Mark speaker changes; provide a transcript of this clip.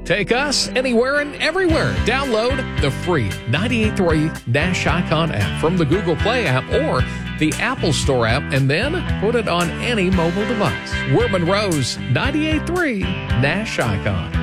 Speaker 1: Take us anywhere and everywhere. Download the free 98.3 Nash Icon app from the Google Play app or the Apple Store app, and then put it on any mobile device. We're Monroe's 98.3 Nash Icon.